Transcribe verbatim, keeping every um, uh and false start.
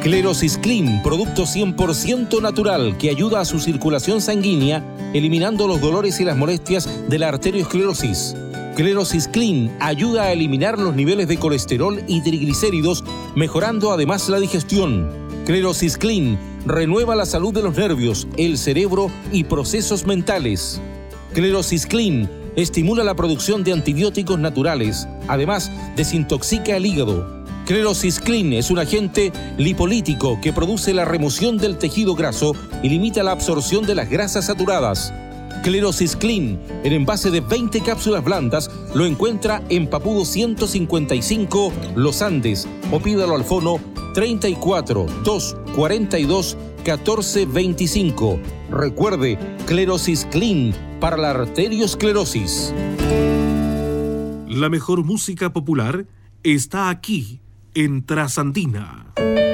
Clerosis Clean, producto cien por ciento natural que ayuda a su circulación sanguínea, eliminando los dolores y las molestias de la arteriosclerosis. Clerosis Clean ayuda a eliminar los niveles de colesterol y triglicéridos, mejorando además la digestión. Clerosis Clean renueva la salud de los nervios, el cerebro y procesos mentales. Clerosis Clean estimula la producción de antibióticos naturales, además desintoxica el hígado. Clerosis Clean es un agente lipolítico que produce la remoción del tejido graso y limita la absorción de las grasas saturadas. Clerosis Clean, en envase de veinte cápsulas blandas, lo encuentra en Papudo ciento cincuenta y cinco, Los Andes, o pídalo al fono treinta y cuatro, doscientos cuarenta y dos, catorce veinticinco. Recuerde, Clerosis Clean para la arteriosclerosis. La mejor música popular está aquí en Trasandina.